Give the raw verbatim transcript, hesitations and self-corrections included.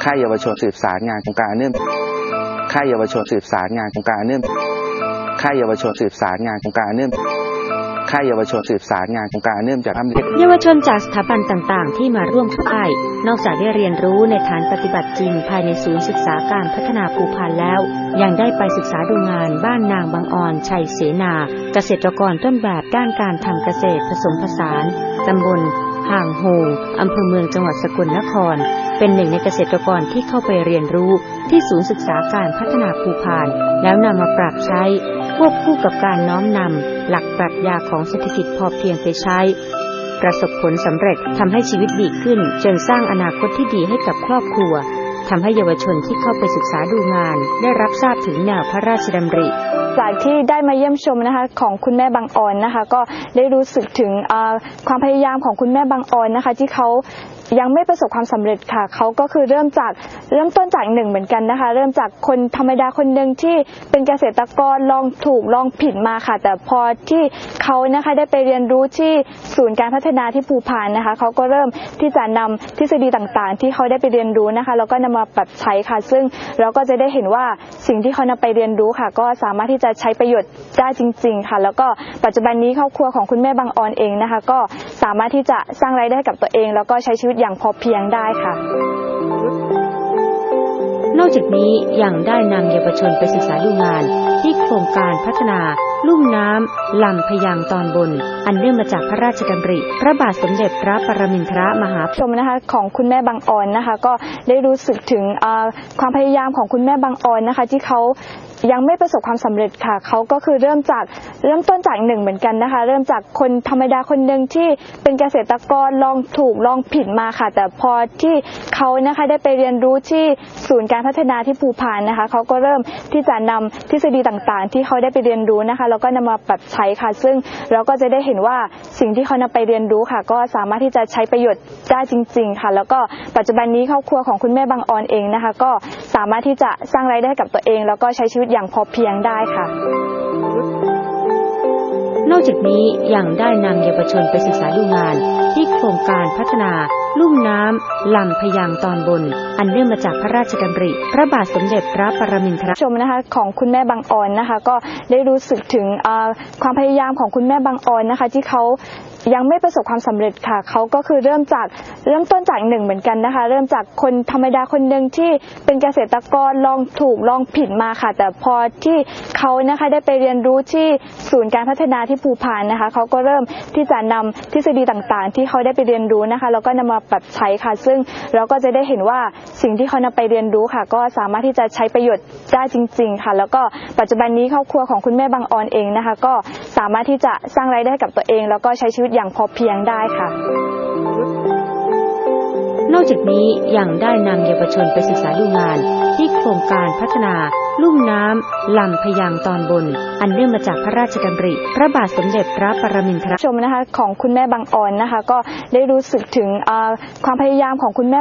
ค่ายเยาวชนสืบสารงานโครงการเนื่องค่ายเยาวชนสืบสารงานโครงการเนื่องค่ายเยาวชนสืบสารงานโครงการเนื่องค่ายเยาวชนสืบสารงานโครงการเนื่องจากทำเยาวชนจากสถาบันต่างๆที่มาร่วมค่ายนอกจากได้เรียนรู้ในฐานปฏิบัติจริงภายในศูนย์ศึกษาการพัฒนาภูพานแล้วยังได้ไปศึกษาดูงานบ้านนางบางออนชัยเสนาเกษตรกรต้นแบบด้านการทำเกษตรผสมผสานตำบลห่างโฮงอำเภอเมืองจังหวัดสกลนครเป็นหนึ่งในเกษตรกรที่เข้าไปเรียนรู้ที่ศูนย์ศึกษาการพัฒนาภูพานแล้วนำมาปรับใช้ควบคู่กับการน้อมนำหลักปรัชญาของเศรษฐกิจพอเพียงไปใช้ประสบผลสำเร็จทำให้ชีวิตดีขึ้นจนสร้างอนาคตที่ดีให้กับครอบครัวทำให้เยาวชนที่เข้าไปศึกษาดูงานได้รับทราบถึงแนวพระราชดำริจากที่ได้มาเยี่ยมชมนะคะของคุณแม่บางออนนะคะก็ได้รู้สึกถึงความพยายามของคุณแม่บางออนนะคะที่เขายังไม่ประสบความสำเร็จค่ะเขาก็คือเริ่มจากเริ่มต้นจากหนึ่งเหมือนกันนะคะเริ่มจากคนธรรมดาคนหนึ่งที่เป็นเกษตรกรลองถูกลองผิดมาค่ะแต่พอที่เขานะคะได้ไปเรียนรู้ที่ศูนย์การพัฒนาที่ภูพานนะคะเขาก็เริ่มที่จะนำทฤษฎีต่างๆที่เขาได้ไปเรียนรู้นะคะแล้วก็นำมาปรับใช้ค่ะซึ่งเราก็จะได้เห็นว่าสิ่งที่เขานำไปเรียนรู้ค่ะก็สามารถที่จะใช้ประโยชน์ได้จริงๆค่ะแล้วก็ปัจจุบันนี้ครอบครัวของคุณแม่บางออนเองนะคะก็สามารถที่จะสร้างรายได้ให้กับตัวเองแล้วก็ใช้ชีวิตอย่างพอเพียงได้ค่ะนอกจากนี้ยังได้นำเยาวชนไปศึกษาดูงานที่โครงการพัฒนาลุ่มน้ำลำพะยังตอนบนอันเนื่องมาจากพระราชดำริพระบาทสมเด็จพระปรมินทรมหาภูมิพลอดุลยเดชชมนะคะของคุณแม่บางออนนะคะก็ได้รู้สึกถึงความพยายามของคุณแม่บางออนนะคะที่เขายังไม่ประสบความสำเร็จค่ะเขาก็คือเริ่มจากเริ่มต้นจากหนึ่งเหมือนกันนะคะเริ่มจากคนธรรมดาคนหนึ่งที่เป็นเกษตรกรลองถูกลองผิดมาค่ะแต่พอที่เขานะคะได้ไปเรียนรู้ที่ศูนย์การพัฒนาที่ภูพานนะคะเขาก็เริ่มที่จะนำทฤษฎีต่างๆที่เขาได้ไปเรียนรู้นะคะแล้วก็นำมาปรับใช้ค่ะซึ่งเราก็จะได้เห็นว่าสิ่งที่เขานำไปเรียนรู้ค่ะก็สามารถที่จะใช้ประโยชน์ได้จริงๆค่ะแล้วก็ปัจจุบันนี้ครอบครัวของคุณแม่บางออนเองนะคะก็สามารถที่จะสร้างรายได้ให้กับตัวเองแล้วก็ใช้ชีวิตอย่างพอเพียงได้ค่ะนอกจากนี้ยังได้นำเยาวชนไปศึกษาดูงานที่โครงการพัฒนาลุ่มน้ำลำพะยังตอนบนอันเนื่องมาจากพระราชดำริพระบาทสมเด็จพระปรมินทรชมนะคะของคุณแม่บางออนนะคะก็ได้รู้สึกถึงความพยายามของคุณแม่บางออนนะคะที่เขายังไม่ประสบความสำเร็จค่ะเขาก็คือเริ่มจากเริ่มต้นจากหนึ่งเหมือนกันนะคะเริ่มจากคนธรรมดาคนหนึ่งที่เป็นเกษตรกรลองถูกลองผิดมาค่ะแต่พอที่เขานะคะได้ไปเรียนรู้ที่ศูนย์การพัฒนาที่ภูพานนะคะเขาก็เริ่มที่จะนำทฤษฎีต่างๆที่เขาได้ไปเรียนรู้นะคะแล้วก็นำมาปรับใช้ค่ะซึ่งเราก็จะได้เห็นว่าสิ่งที่เขานำไปเรียนรู้ค่ะก็สามารถที่จะใช้ประโยชน์ได้จริงๆค่ะแล้วก็ปัจจุบันนี้ครอบครัวของคุณแม่บางออนเองนะคะก็สามารถที่จะสร้างรายได้ให้กับตัวเองแล้วก็ใช้ชีวิตอย่างพอเพียงได้ค่ะนอกจากนี้ยังได้นำเยาวชนไปศึกษาดูงานที่โครงการพัฒนาลุ่มน้ำลำพะยังตอนบนอันเนื่องมาจากพระราชดำริพระบาทสมเด็จพระปรมินทรชมนะคะของคุณแม่บางออนนะคะก็ได้รู้สึกถึงความพยายามของคุณแม่